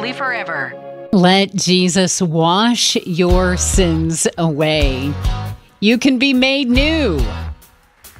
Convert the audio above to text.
holy forever. Let Jesus wash your sins away. You can be made new.